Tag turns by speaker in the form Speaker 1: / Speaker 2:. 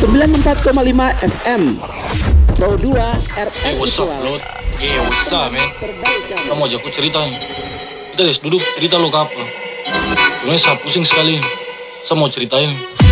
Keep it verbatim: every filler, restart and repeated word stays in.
Speaker 1: sembilan puluh empat koma lima F M. Pro dua R F
Speaker 2: Hey, what's up, bro? Hey, what's up, man? Kamu ajak aku cerita nih. Kita des duduk cerita lo ke apa? Sebenarnya saya pusing sekali. Saya mau ceritain.